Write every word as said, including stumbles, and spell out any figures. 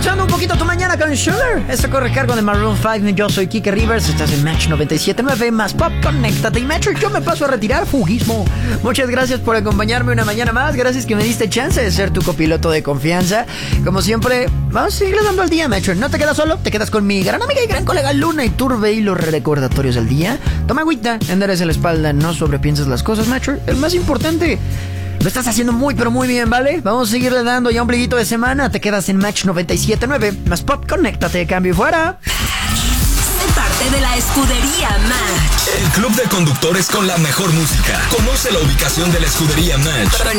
endulzando un poquito tu mañana con Sugar. Esto corre cargo de Maroon cinco. Yo soy Kike Rivers. Estás en Match noventa y siete punto nueve más Pop. Conéctate. Y Metro, yo me paso a retirar. Fugismo. Muchas gracias por acompañarme una mañana más. Gracias que me diste chance de ser tu copiloto de confianza. Como siempre, vamos a seguirle dando al día, Metro. No te quedas solo, te quedas con mi gran amiga y gran colega Luna Iturbe y los recordatorios del día. Toma agüita, endereza la espalda, no sobrepienses las cosas, Metro. El más importante, lo estás haciendo muy pero muy bien, ¿vale? Vamos a seguirle dando ya un briguito de semana. Te quedas en Match noventa y siete punto nueve más Pop. Conéctate, cambio y fuera. Sé parte de la escudería Match. El club de conductores con la mejor música. Conoce la ubicación de la escudería Match.